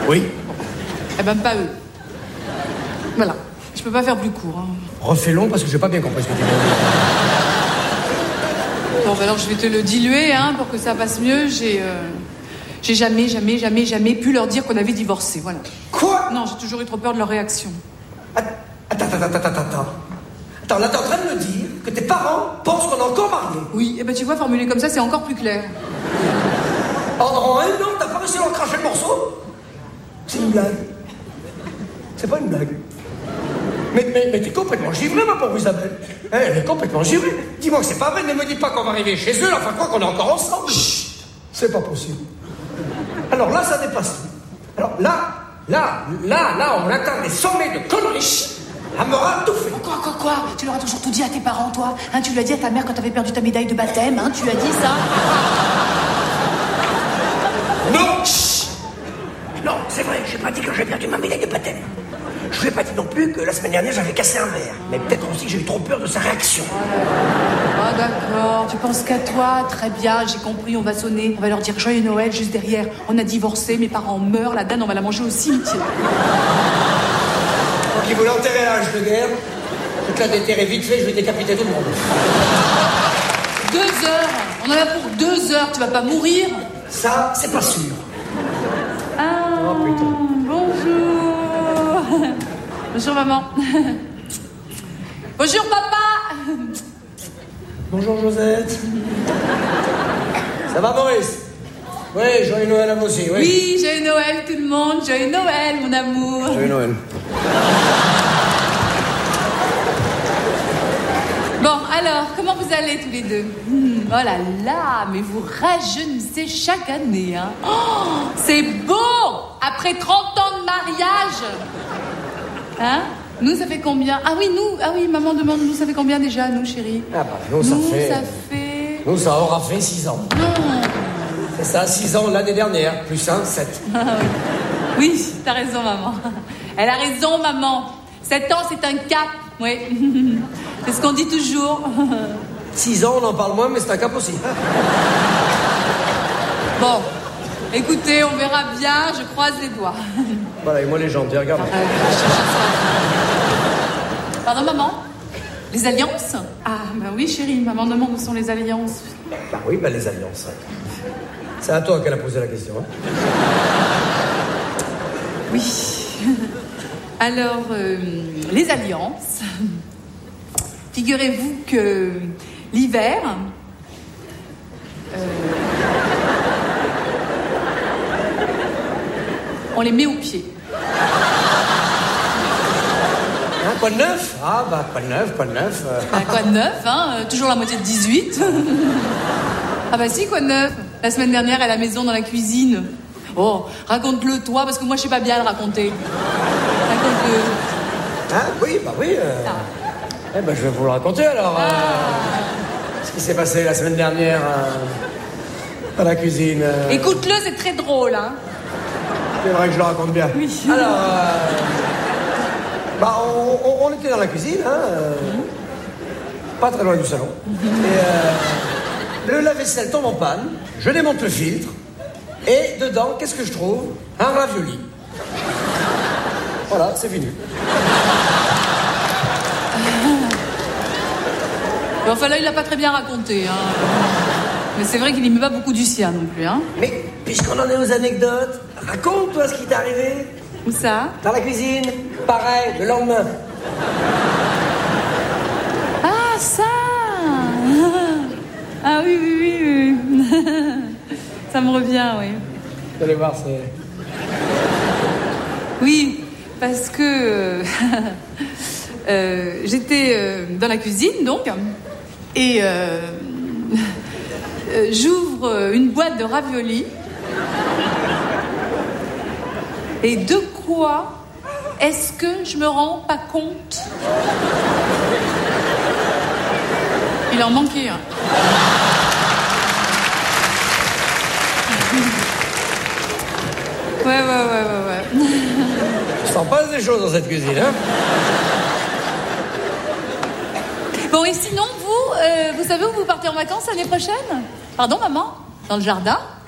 Oui. Eh ben, pas eux. Voilà. Je peux pas faire plus court. Hein. Refais long parce que j'ai pas bien compris ce que tu veux dire. Bon, ben alors je vais te le diluer, hein, pour que ça passe mieux. J'ai jamais pu leur dire qu'on avait divorcé, voilà. Quoi? Non, j'ai toujours eu trop peur de leur réaction. Attends. Attends, là, t'es en train de me dire que tes parents pensent qu'on est encore mariés. Oui, et ben tu vois, formulé comme ça, c'est encore plus clair. En un an, t'as pas réussi à en cracher le morceau? C'est une blague. C'est pas une blague. Mais t'es complètement givrée, ma pauvre Isabelle. Elle est complètement givrée. Dis-moi que c'est pas vrai, ne me dis pas qu'on va arriver chez eux, enfin quoi, qu'on est encore ensemble. Chut. C'est pas possible. Alors là, ça dépasse tout. Alors là, on atteint des sommets de conneries. Elle m'aura tout fait. Quoi? Tu leur as toujours tout dit à tes parents, toi? Hein, tu l'as dit à ta mère quand t'avais perdu ta médaille de baptême, hein? Tu lui as dit ça? Non. Chut. Non, c'est vrai, j'ai pas dit que j'ai perdu ma médaille de baptême. Je lui ai pas dit non plus que la semaine dernière j'avais cassé un verre. Mais peut-être aussi que j'ai eu trop peur de sa réaction. Ah d'accord, tu penses qu'à toi? Très bien, j'ai compris, on va sonner. On va leur dire joyeux Noël juste derrière. On a divorcé, mes parents meurent, la dinde on va la manger au cimetière. Donc il voulait enterrer à l'âge de guerre. Donc là déterrer vite fait, je vais décapiter tout le monde. 2 heures, on en a pour 2 heures, tu vas pas mourir? Ça, c'est pas sûr. Ah, oh putain. Bonjour. Bonjour maman. Bonjour papa. Bonjour Josette. Ça va Maurice? Oui, joyeux Noël à vous aussi, oui. Oui, joyeux Noël tout le monde, joyeux Noël mon amour. Joyeux Noël. Bon, alors, comment vous allez tous les deux? Oh là là, mais vous rajeunissez chaque année, hein. Oh, c'est beau. Après 30 ans de mariage. Hein? Nous, ça fait combien? Ah oui, maman demande, nous, ça fait combien déjà, nous, chérie? Ah bah, nous, ça aura fait 6 ans. Non. C'est ça, 6 ans l'année dernière, plus 1, 7. Ah oui. Oui, t'as raison, maman. Elle a raison, maman. 7 ans, c'est un cap, oui. C'est ce qu'on dit toujours. 6 ans, on en parle moins, mais c'est un cap aussi. Bon, écoutez, on verra bien, je croise les doigts. Voilà, et moi les jambes, regarde. Pardon, maman? Les alliances? Ah, bah oui, chérie, maman demande où sont les alliances. Bah oui, les alliances. C'est à toi qu'elle a posé la question. Hein. Oui. Alors, les alliances. Figurez-vous que l'hiver... on les met au pied. Hein, quoi de neuf? Ah, bah, quoi de neuf. Quoi de neuf, hein? Toujours la moitié de 18. Ah bah si, quoi de neuf? La semaine dernière, à la maison, dans la cuisine. Oh, raconte-le, toi, parce que moi, je sais pas bien le raconter. Raconte-le. Hein? Oui. Eh ben, je vais vous le raconter, alors. Ce qui s'est passé la semaine dernière à la cuisine. Écoute-le, c'est très drôle, hein? C'est vrai que je le raconte bien. Oui. Alors, on était dans la cuisine, pas très loin du salon. Et le lave-vaisselle tombe en panne, je démonte le filtre, et dedans, qu'est-ce que je trouve? Un ravioli. Voilà, c'est fini. Enfin là, il l'a pas très bien raconté, hein. Mais c'est vrai qu'il n'y met pas beaucoup du sien non plus, hein. Mais, puisqu'on en est aux anecdotes, raconte-toi ce qui t'est arrivé. Où ça? Dans la cuisine. Pareil, le lendemain. Ah, ça! Ah oui. Ça me revient, oui. Vous allez voir, c'est... Oui, parce que... j'étais dans la cuisine, donc, et j'ouvre une boîte de raviolis. Et de quoi est-ce que je me rends pas compte? Il en manquait un. Ouais. Il s'en passe des choses dans cette cuisine, hein? Bon, et sinon, vous savez où vous partez en vacances l'année prochaine? Pardon, maman? Dans le jardin?